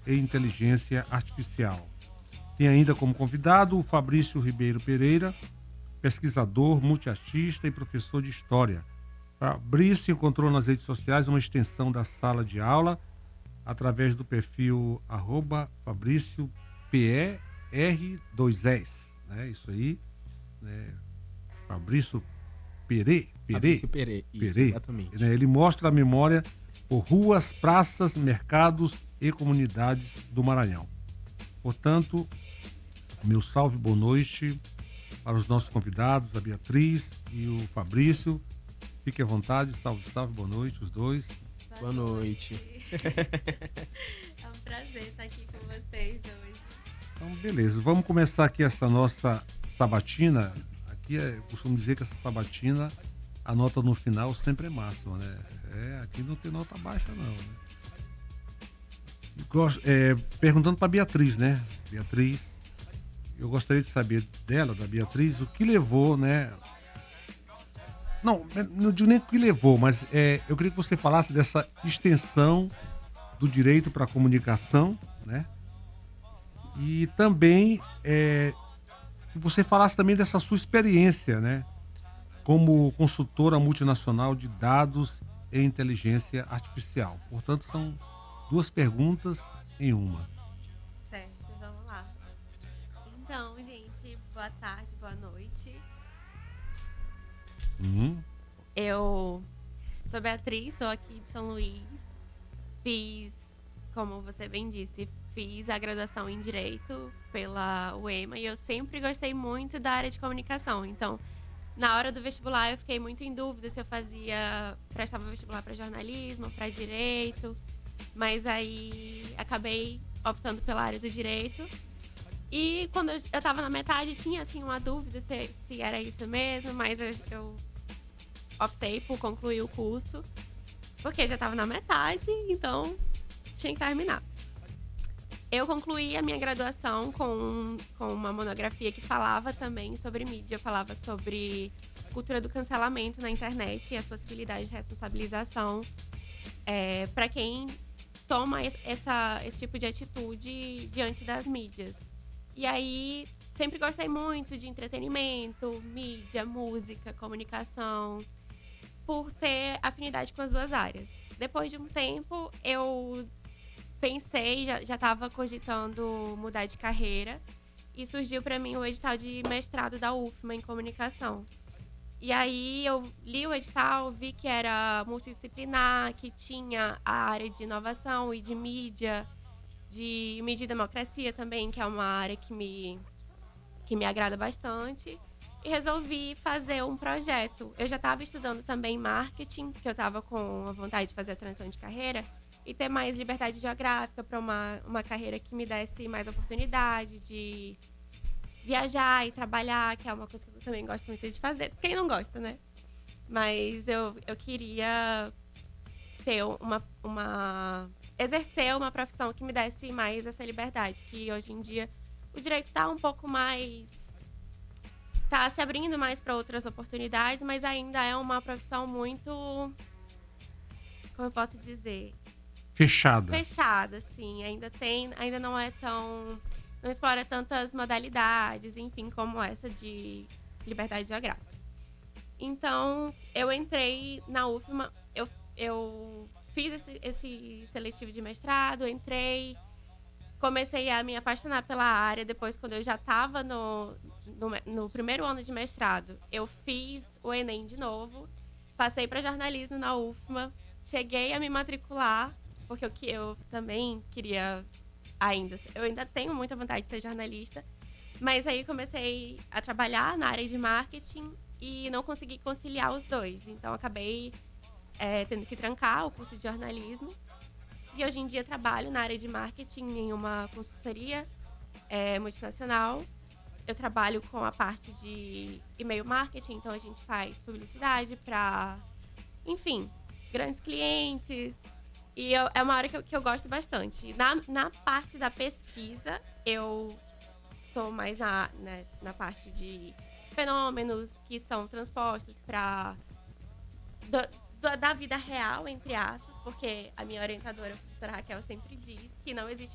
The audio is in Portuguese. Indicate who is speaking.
Speaker 1: e inteligência artificial. Tem ainda como convidado o Fabrício Ribeiro Pereira, pesquisador, multiartista e professor de História. Fabrício encontrou nas redes sociais uma extensão da sala de aula através do perfil @FabrícioPER2S. Né? Isso aí, né? Fabrício
Speaker 2: Fabrício Perê, isso,
Speaker 1: Perê,
Speaker 2: exatamente.
Speaker 1: né? Ele mostra a memória por ruas, praças, mercados e comunidades do Maranhão. Portanto, meu salve, boa noite para os nossos convidados, a Beatriz e o Fabrício. Fique à vontade, salve, salve, boa noite, os dois.
Speaker 2: Boa noite.
Speaker 3: É um prazer estar aqui com vocês hoje.
Speaker 1: Então, beleza, vamos começar aqui essa nossa sabatina. Aqui eu costumo dizer que essa sabatina, a nota no final sempre é máxima, né? Aqui não tem nota baixa, não, né? Perguntando para Beatriz, né? Beatriz, eu gostaria de saber dela, da Beatriz, o que levou, né? Não digo nem o que levou, mas eu queria que você falasse dessa extensão do direito para a comunicação, né? E também que você falasse também dessa sua experiência, né? Como consultora multinacional de dados e inteligência artificial. Portanto, são duas perguntas em uma.
Speaker 3: Certo, vamos lá. Então, gente, boa tarde, boa noite. Eu sou Beatriz, sou aqui de São Luís. Fiz, como você bem disse, fiz a graduação em Direito pela UEMA e eu sempre gostei muito da área de comunicação. Então, na hora do vestibular, eu fiquei muito em dúvida se eu prestava vestibular para jornalismo, para Direito. Mas aí acabei optando pela área do Direito. E quando eu estava na metade, tinha assim uma dúvida se era isso mesmo, mas eu optei por concluir o curso, porque já estava na metade, então tinha que terminar. Eu concluí a minha graduação com uma monografia que falava também sobre mídia, falava sobre cultura do cancelamento na internet e as possibilidades de responsabilização para quem toma esse tipo de atitude diante das mídias. E aí, sempre gostei muito de entretenimento, mídia, música, comunicação, por ter afinidade com as duas áreas. Depois de um tempo, eu pensei, já estava cogitando mudar de carreira, e surgiu para mim o edital de mestrado da UFMA em comunicação. E aí eu li o edital, vi que era multidisciplinar, que tinha a área de inovação e de mídia e democracia também, que é uma área que me agrada bastante. E resolvi fazer um projeto. Eu já estava estudando também marketing, porque eu estava com a vontade de fazer a transição de carreira e ter mais liberdade geográfica para uma carreira que me desse mais oportunidade de viajar e trabalhar, que é uma coisa que eu também gosto muito de fazer. Quem não gosta, né? Mas eu queria ter exercer uma profissão que me desse mais essa liberdade, que hoje em dia o direito está um pouco mais, tá se abrindo mais para outras oportunidades, mas ainda é uma profissão muito, como eu posso dizer, fechada, sim. Ainda não é tão, não explora tantas modalidades, enfim, como essa de liberdade geográfica. Então, eu entrei na UFMA, eu fiz esse seletivo de mestrado, entrei, comecei a me apaixonar pela área. Depois, quando eu já estava no primeiro ano de mestrado, eu fiz o Enem de novo, passei para jornalismo na UFMA, cheguei a me matricular, porque eu também queria eu ainda tenho muita vontade de ser jornalista, mas aí comecei a trabalhar na área de marketing e não consegui conciliar os dois. Então, acabei tendo que trancar o curso de jornalismo. E hoje em dia trabalho na área de marketing em uma consultoria multinacional. Eu trabalho com a parte de e-mail marketing, então a gente faz publicidade para, enfim, grandes clientes. E é uma área que eu gosto bastante. Na parte da pesquisa, eu estou mais na parte de fenômenos que são transpostos para da vida real, entre aspas, porque a minha orientadora, a professora Raquel, sempre diz que não existe